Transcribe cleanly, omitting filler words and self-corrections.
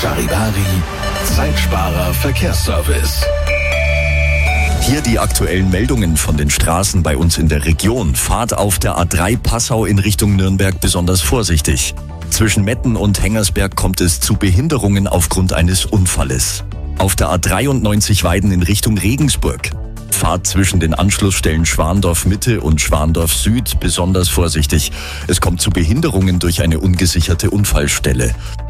Charivari, Zeitsparer Verkehrsservice. Hier die aktuellen Meldungen von den Straßen bei uns in der Region. Fahrt auf der A3 Passau in Richtung Nürnberg besonders vorsichtig. Zwischen Metten und Hengersberg kommt es zu Behinderungen aufgrund eines Unfalles. Auf der A93 Weiden in Richtung Regensburg. Fahrt zwischen den Anschlussstellen Schwandorf Mitte und Schwandorf Süd besonders vorsichtig. Es kommt zu Behinderungen durch eine ungesicherte Unfallstelle.